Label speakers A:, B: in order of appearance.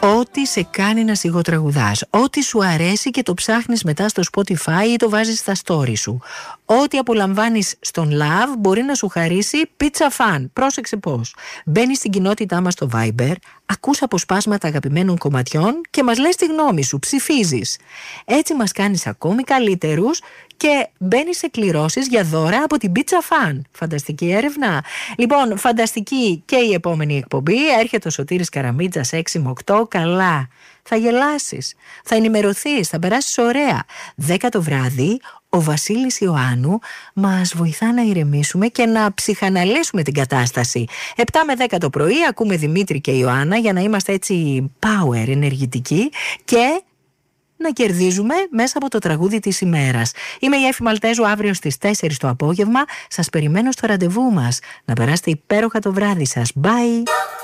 A: ό,τι σε κάνει να σιγοτραγουδάς, ό,τι σου αρέσει και το ψάχνεις μετά στο Spotify ή το βάζεις στα story σου. Ό,τι απολαμβάνεις στον Love μπορεί να σου χαρίσει pizza fan. Πρόσεξε πώς. Μπαίνεις στην κοινότητά μας στο Viber, ακούς αποσπάσματα αγαπημένων κομματιών και μας λες τη γνώμη σου, ψηφίζεις. Έτσι μας κάνεις ακόμη καλύτερους και μπαίνεις σε κληρώσεις για δώρα από την Pizza Fan. Φανταστική έρευνα. Λοιπόν, φανταστική και η επόμενη εκπομπή. Έρχεται ο Σωτήρης Καραμίτζας 6 με 8. Καλά. Θα γελάσεις, θα ενημερωθείς, θα περάσεις ωραία. 10 το βράδυ, ο Βασίλης Ιωάννου μας βοηθά να ηρεμήσουμε και να ψυχαναλύσουμε την κατάσταση. 7 με 10 το πρωί ακούμε Δημήτρη και Ιωάννα για να είμαστε έτσι power, ενεργητικοί και να κερδίζουμε μέσα από το τραγούδι της ημέρας. Είμαι η Έφη Μαλτέζου, αύριο στις 4 το απόγευμα. Σας περιμένω στο ραντεβού μας. Να περάσετε υπέροχα το βράδυ σας. Bye!